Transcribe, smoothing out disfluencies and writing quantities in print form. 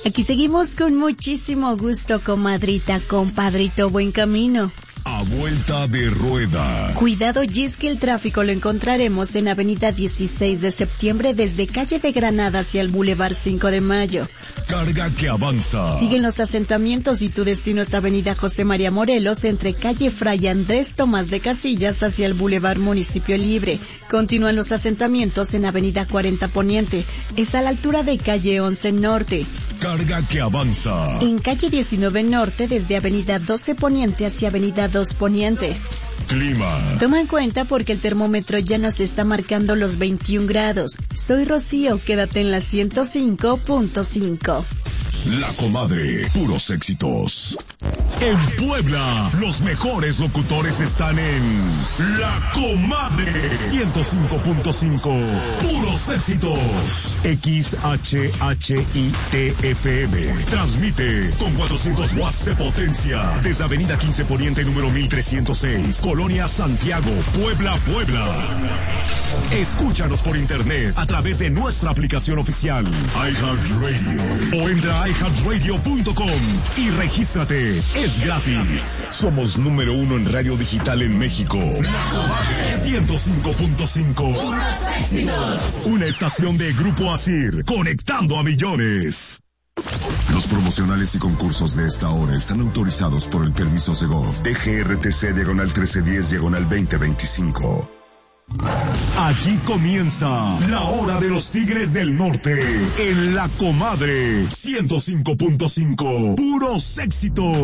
Aquí seguimos con muchísimo gusto, comadrita, compadrito, buen camino. A vuelta de rueda. Cuidado, y es que el tráfico lo encontraremos en Avenida 16 de Septiembre desde Calle de Granada hacia el Boulevard 5 de Mayo. Carga que avanza. Siguen los asentamientos y tu destino es Avenida José María Morelos entre Calle Fray Andrés Tomás de Casillas hacia el Boulevard Municipio Libre. Continúan los asentamientos en Avenida 40 Poniente. Es a la altura de Calle 11 Norte. Carga que avanza. En Calle 19 Norte desde Avenida 12 Poniente hacia Avenida 2 Poniente. Clima. Toma en cuenta porque el termómetro ya nos está marcando los 21 grados. Soy Rocío, quédate en la 105.5. La Comadre, puros éxitos. En Puebla, los mejores locutores están en La Comadre 105.5. Puros éxitos. XHHITFM. Transmite con 400 watts de potencia desde Avenida 15 Poniente número 1306, Colonia Santiago, Puebla, Puebla. Escúchanos por internet a través de nuestra aplicación oficial iHeartRadio o entra a iHeartRadio.com y regístrate. Es gratis. Somos número 1 en radio digital en México. La Comadre 105.5. Una estación de Grupo Asir, conectando a millones. Los promocionales y concursos de esta hora están autorizados por el permiso Segov DGRTC/1310/2025. Aquí comienza la hora de los Tigres del Norte en La Comadre 105.5. Puros éxitos.